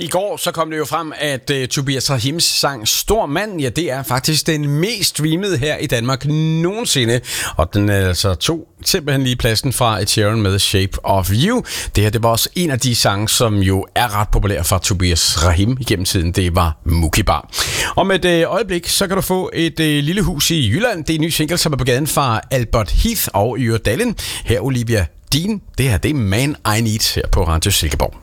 I går så kom det jo frem, at Tobias Rahims sang Stor Mand, ja, det er faktisk den mest streamede her i Danmark nogensinde. Og den altså tog simpelthen lige pladsen fra Ed Sheeran med Shape of You. Det her, det var også en af de sange, som jo er ret populær fra Tobias Rahim igennem tiden. Det var Muki Bar. Om et øjeblik, så kan du få et lille hus i Jylland. Det er en ny single, som er på gaden fra Albert Heath og Øre Dallin. Her Olivia Dean. Det her, det er Man I Need her på Radio Silkeborg.